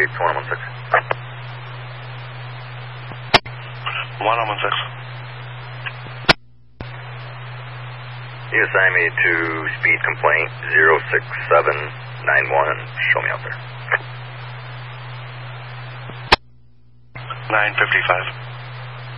to 116. 116. You assign me to speed complaint 06791 and show me out there. 955.